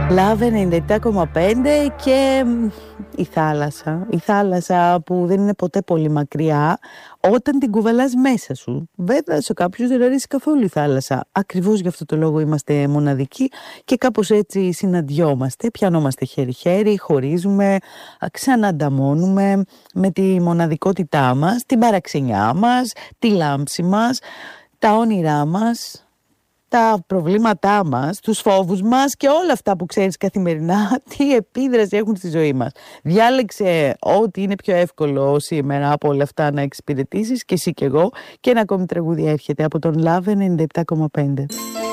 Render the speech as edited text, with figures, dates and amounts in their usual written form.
Love 97,5 και η θάλασσα που δεν είναι ποτέ πολύ μακριά όταν την κουβαλάς μέσα σου. Βέβαια σε κάποιους δεν αρέσει καθόλου η θάλασσα. Ακριβώς γι' αυτό το λόγο είμαστε μοναδικοί και κάπως έτσι συναντιόμαστε. Πιανόμαστε χέρι-χέρι, χωρίζουμε, ξανανταμώνουμε με τη μοναδικότητά μας, την παραξενιά μας, τη λάμψη μας, τα όνειρά μας, τα προβλήματά μας, τους φόβους μας και όλα αυτά που ξέρεις καθημερινά τι επίδραση έχουν στη ζωή μας. Διάλεξε ό,τι είναι πιο εύκολο σήμερα από όλα αυτά να εξυπηρετήσεις και εσύ και εγώ, και ένα ακόμη τραγούδι έρχεται από τον Love 97,5.